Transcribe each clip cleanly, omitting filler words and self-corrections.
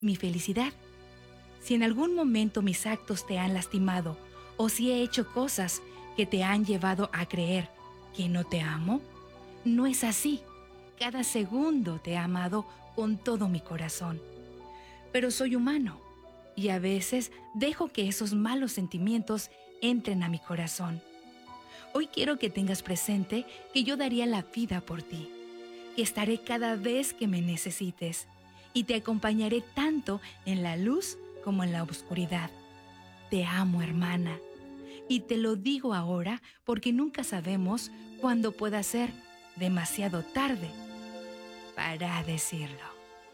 mi felicidad. Si en algún momento mis actos te han lastimado o si he hecho cosas que te han llevado a creer que no te amo, no es así. Cada segundo te he amado con todo mi corazón. Pero soy humano y a veces dejo que esos malos sentimientos entren a mi corazón. Hoy quiero que tengas presente que yo daría la vida por ti, que estaré cada vez que me necesites y te acompañaré tanto en la luz como en la oscuridad. Te amo, hermana, y te lo digo ahora porque nunca sabemos cuándo pueda ser demasiado tarde para decirlo.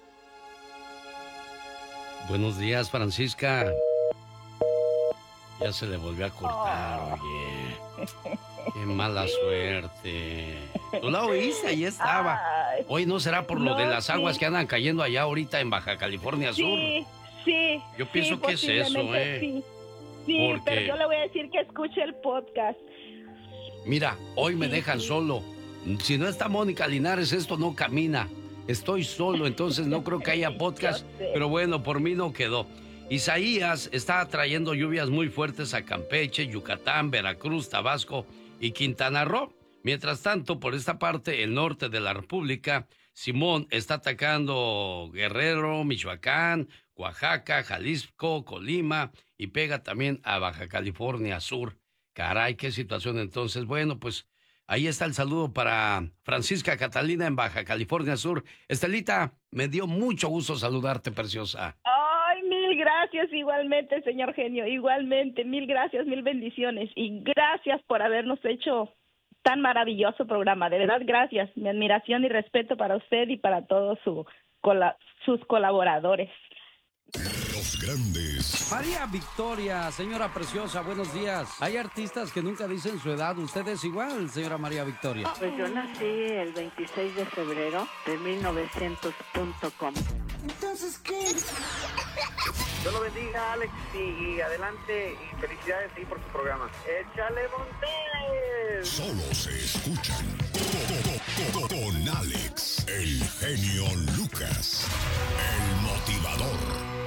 Buenos días, Francisca. Ya se le volvió a cortar, oye. Qué mala suerte. Tú la oíste, ahí estaba. Hoy no será por lo de las aguas que andan cayendo allá ahorita en Baja California Sur. Sí. Yo pienso que es eso, Sí, porque... pero yo le voy a decir que escuche el podcast. Mira, hoy me dejan solo. Si no está Mónica Linares, esto no camina. Estoy solo, entonces no creo que haya podcast. Pero bueno, por mí no quedó. Isaías está trayendo lluvias muy fuertes a Campeche, Yucatán, Veracruz, Tabasco y Quintana Roo. Mientras tanto, por esta parte, el norte de la República, Simón está atacando Guerrero, Michoacán, Oaxaca, Jalisco, Colima y pega también a Baja California Sur. Caray, qué situación entonces. Bueno, pues ahí está el saludo para Francisca Catalina en Baja California Sur. Estelita, me dio mucho gusto saludarte, preciosa. Ay, mil gracias igualmente, señor genio, igualmente, mil gracias, mil bendiciones y gracias por habernos hecho tan maravilloso programa, de verdad gracias, mi admiración y respeto para usted y para todos sus colaboradores. Los grandes. María Victoria, señora preciosa, buenos días. Hay artistas que nunca dicen su edad. ¿Usted es igual, señora María Victoria? Pues yo nací el 26 de febrero de 1900.com. Entonces, ¿qué? Dios lo bendiga, Alex, y adelante, y felicidades ahí por tu programa. ¡Échale, Montes! Solo se escuchan con Alex, el genio Lucas, el motivador.